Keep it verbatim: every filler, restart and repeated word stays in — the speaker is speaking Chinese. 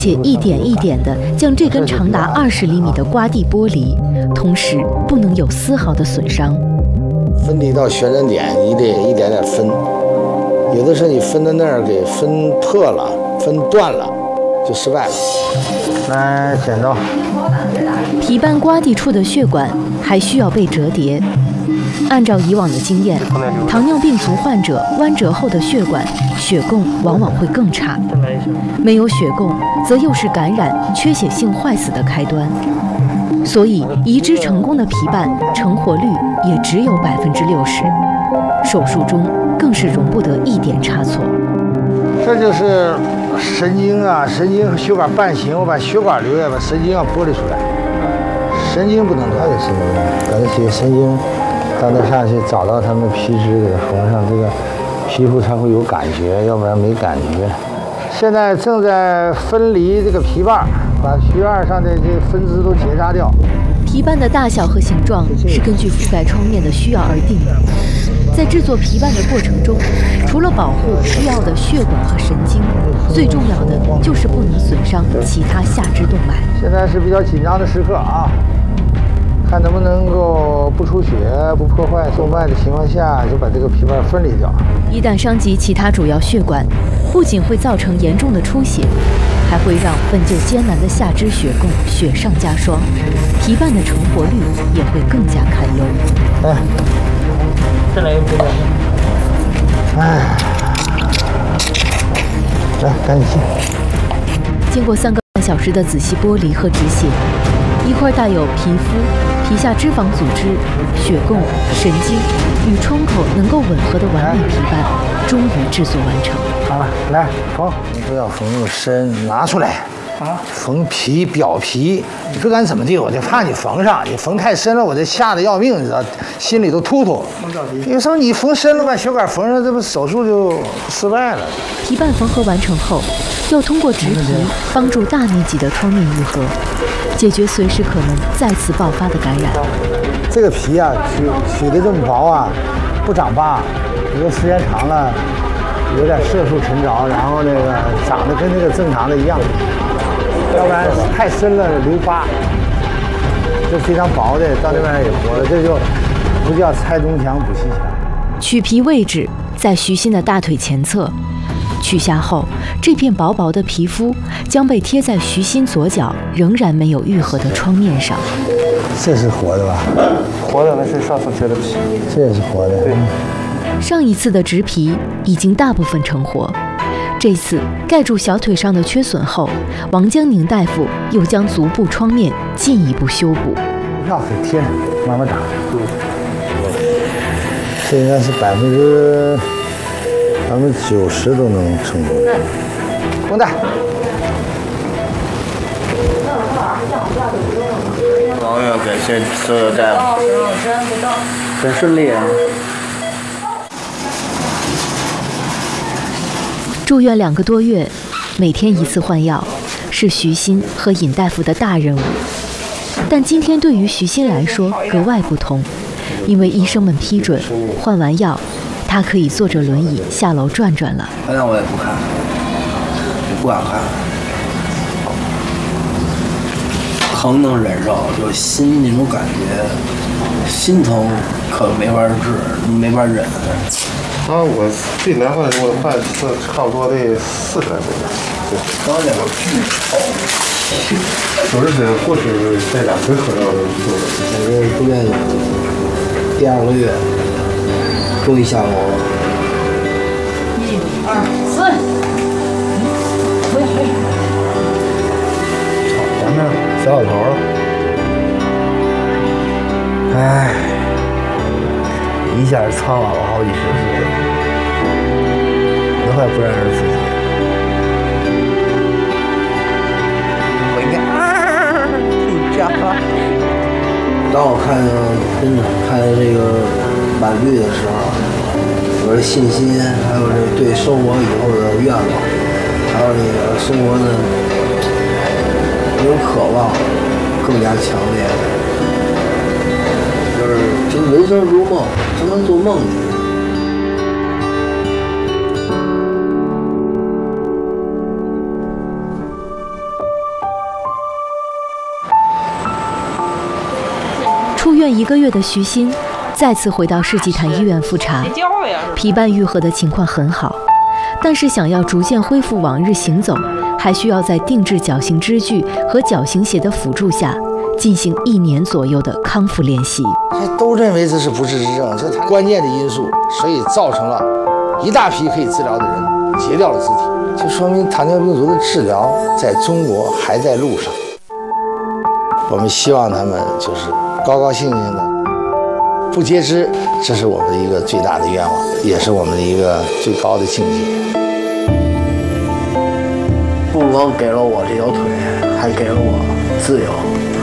且一点一点地将这根长达二十厘米的刮地剥离，同时不能有丝毫的损伤。 分离到旋转点，你得一点点分，有的时候你分到那儿给分破了、分断了，就失败了。来，剪刀。 皮瓣刮地处的血管还需要被折叠。按照以往的经验，糖尿病足患者弯折后的血管血供往往会更差，没有血供则又是感染、缺血性坏死的开端。所以，移植成功的皮瓣成活率也只有百分之六十，手术中更是容不得一点差错。 这就是神经啊，神经和血管瓣形，我把血管留下，把神经要剥离出来。神经不能断，神经，把这些神经到那上去找到它们皮质，给它缝上，这个皮肤才会有感觉，要不然没感觉。现在正在分离这个皮瓣，把血瓣上的这个分支都结扎掉。 皮瓣的大小和形状是根据覆盖创面的需要而定的。在制作皮瓣的过程中，除了保护需要的血管和神经，最重要的就是不能损伤其他下肢动脉。 现在是比较紧张的时刻啊，看能不能够不出血、不破坏动脉的情况下，就把这个皮瓣分离掉。 一旦伤及其他主要血管，不仅会造成严重的出血，还会让本就艰难的下肢血供雪上加霜，皮瓣的成活率也会更加堪忧。 哎， 再来一个。 哎，来，赶紧进。 经过三个半小时的仔细剥离和止血，一块带有皮肤、皮下脂肪组织、血供、神经与创口能够吻合的完美皮瓣，终于制作完成。 好了，来缝，你不要缝那么深，拿出来。啊，缝皮表皮，你不敢怎么地，我就怕你缝上，你缝太深了，我这吓得要命，你知道，心里都突突。有时候你缝深了，把血管缝上，这不手术就失败了。 皮瓣缝合完成后，要通过植皮帮助大面积的创面愈合，解决随时可能再次爆发的感染。 这个皮啊，取取的这么薄啊，不长疤，有的时间长了，有点色素沉着，然后那个长得跟那个正常的一样。要不然太深了留疤，这非常薄的，到那边也活了，这就不叫拆东墙补西墙。 取皮位置在徐鑫的大腿前侧，取下后，这片薄薄的皮肤将被贴在徐鑫左脚仍然没有愈合的创面上。 这是活的吧？ 活的，那是上次切的皮。 这也是活的。 对。 上一次的植皮已经大部分成活。这次盖住小腿上的缺损后，王江宁大夫又将足部创面进一步修补。 不要给贴上，慢慢长。嗯，这应该是百分之百分之九十都能成功。绷带。 老远感谢所有大夫， 很顺利啊。 住院两个多月，每天一次换药，是徐鑫和尹大夫的大任务。但今天对于徐鑫来说格外不同，因为医生们批准，换完药，他可以坐着轮椅下楼转转了。 反正我也不看，我不敢看，疼能忍受，就心那种感觉，心疼可没法治，没法忍。 啊，我最难换的我换是差不多得四十来分钟。对， 刚那会儿巨臭。 就是过去在俩回合上做的。 我这住院第二个月，终于下楼了。 一、二、四。可以可以。 咱们小老头了。唉。一下苍老了好几十岁，都快不认识自己。我应该啊，紧张。 当我看真的看见这个满绿的时候，我的信心，还有这对生活以后的愿望，还有这个生活的这种渴望，更加强烈。就是就是人生如梦，就跟做梦一样。 一个月的徐鑫再次回到世纪坛医院复查，皮瓣愈合的情况很好，但是想要逐渐恢复往日行走，还需要在定制脚型支具和脚型鞋的辅助下进行一年左右的康复练习。 这都认为这是不治之症，这是关键的因素，所以造成了一大批可以治疗的人截掉了肢体，就说明糖尿病足的治疗在中国还在路上。我们希望他们就是高高兴兴的不截肢，这是我们的一个最大的愿望，也是我们的一个最高的境界。 不光给了我这条腿，还给了我自由。